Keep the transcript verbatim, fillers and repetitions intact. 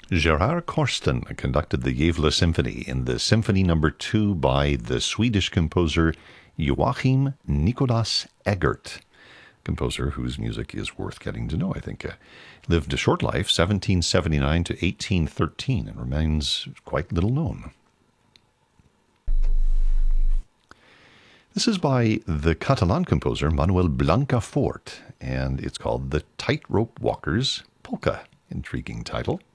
Gerard Corsten conducted the Gävle Symphony in the Symphony Number Two by the Swedish composer Joachim Nicolas Egert, composer whose music is worth getting to know, I think. Uh, lived a short life, seventeen seventy-nine to eighteen thirteen, and remains quite little known. This is by the Catalan composer Manuel Blancafort, and it's called The Tightrope Walker's Polka. Intriguing title.